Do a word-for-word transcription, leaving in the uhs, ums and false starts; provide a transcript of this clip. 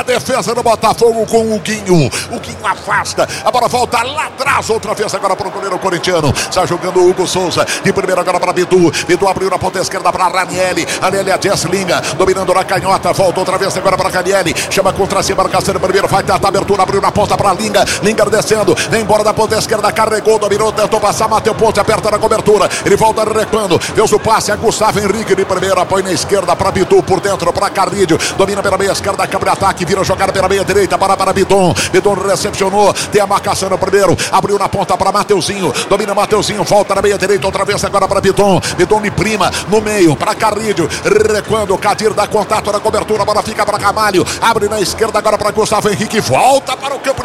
Defesa do Botafogo com o Guinho. O Guinho afasta. A bola volta lá atrás. Outra vez agora para o goleiro corintiano. Está jogando o Hugo Souza. De primeiro agora para Bidu. Bidu abriu na ponta esquerda para Ranieri. Ranieri a Jesslinga. Dominando na canhota. Volta outra vez agora para Ranieri. Chama contra cima. Marcação primeiro. Vai tentar a abertura. Abriu na ponta para Linga. Linga descendo. Vem embora da ponta esquerda. Carregou. Dominou. Tentou passar. Mateu Ponte. Aperta na cobertura. Ele volta recuando. Veus o passe. A Gustavo Henrique de primeira. Põe na esquerda para Bidu. Por dentro para Carrídio. Domina pela meia esquerda. Câmara ataque. Vira jogada pela meia direita para para Bidon. Bidon recepcionou. Tem a marcação no primeiro. Abriu na ponta para Mateuzinho. Domina Mateuzinho. Volta na meia direita. Outra vez agora para Bidon. Bidon me prima no meio para Carrídio. Recuando. Cadir dá contato na cobertura. A bola fica para Camalho. Abre na esquerda agora para Gustavo Henrique. Volta para o campo.